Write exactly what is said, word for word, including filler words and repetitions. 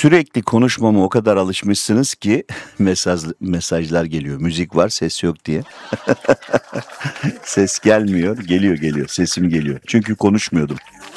Sürekli konuşmama o kadar alışmışsınız ki mesaj mesajlar geliyor. Müzik var, ses yok diye. Ses gelmiyor, geliyor geliyor. Sesim geliyor. Çünkü konuşmuyordum.